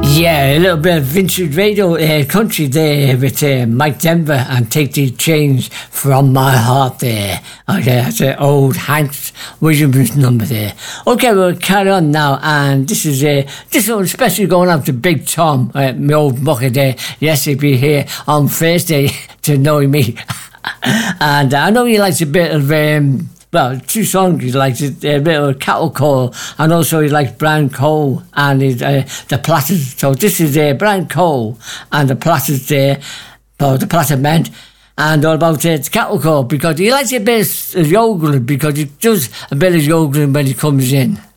Yeah, a little bit of vintage radio country there with Mike Denver and Take the Chains from My Heart there. Okay, that's an old Hank Williams number there. Okay, we'll carry on now, and this one especially going out to Big Tom, my old mucker there. Yes, he'll be here on Thursday to know me. And I know he likes a bit of two songs he likes, a bit of Cattle Call, and also he likes Brian Cole and the Platters. So this is Brian Cole and the Platters there, or the Platter Men, and all about Cattle Call, because he likes a bit of yodeling, because he does a bit of yodeling when he comes in.